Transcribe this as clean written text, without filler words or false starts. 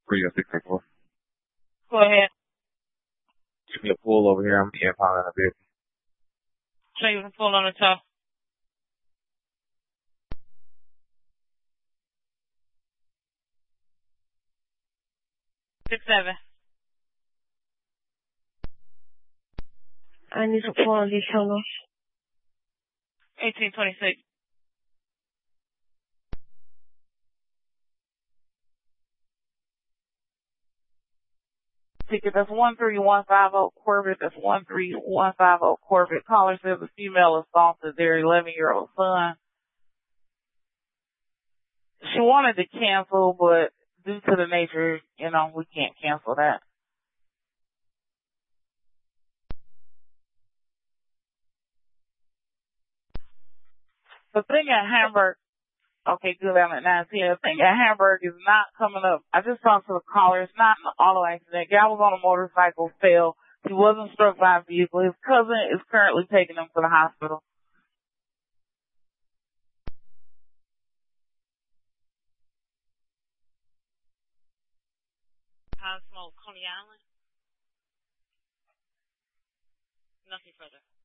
30634. Go ahead. Give me a pull over here. I'm impounding a vehicle. Show you the pull on the top. Six seven. I need to pull on these hellos. 1826. Ticket, that's 13150 Corvette. That's 13150 Corvette. Caller says a female assaulted their 11-year-old son. She wanted to cancel, but due to the nature, we can't cancel that. The thing at Hamburg, okay, good, I'm at 910. The thing at Hamburg is not coming up. I just talked to the caller. It's not an auto accident. Guy was on a motorcycle, fell. He wasn't struck by a vehicle. His cousin is currently taking him to the hospital. High Smoke, Coney Island. Nothing further.